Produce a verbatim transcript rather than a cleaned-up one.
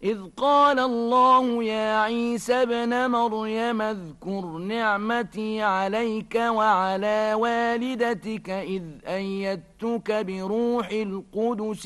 إذ قال الله يا عيسى ابن مريم اذكر نعمتي عليك وعلى والدتك إذ أيدتك بروح القدس